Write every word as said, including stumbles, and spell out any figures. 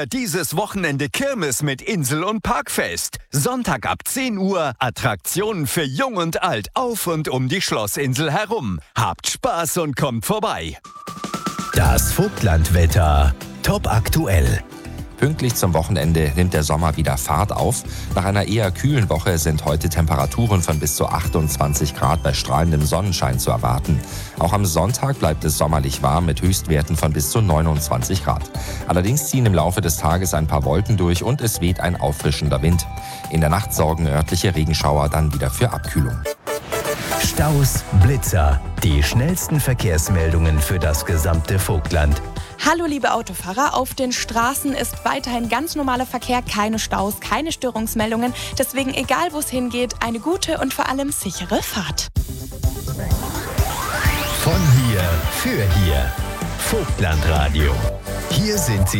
Dieses Wochenende Kirmes mit Insel- und Parkfest. Sonntag ab zehn Uhr Attraktionen für Jung und Alt auf und um die Schlossinsel herum. Habt Spaß und kommt vorbei. Das Vogtlandwetter. Top aktuell. Pünktlich zum Wochenende nimmt der Sommer wieder Fahrt auf. Nach einer eher kühlen Woche sind heute Temperaturen von bis zu achtundzwanzig Grad bei strahlendem Sonnenschein zu erwarten. Auch am Sonntag bleibt es sommerlich warm mit Höchstwerten von bis zu neunundzwanzig Grad. Allerdings ziehen im Laufe des Tages ein paar Wolken durch und es weht ein auffrischender Wind. In der Nacht sorgen örtliche Regenschauer dann wieder für Abkühlung. Staus, Blitzer. Die schnellsten Verkehrsmeldungen für das gesamte Vogtland. Hallo liebe Autofahrer, auf den Straßen ist weiterhin ganz normaler Verkehr, keine Staus, keine Störungsmeldungen. Deswegen, egal wo es hingeht, eine gute und vor allem sichere Fahrt. Von hier für hier. Vogtlandradio. Hier sind sie.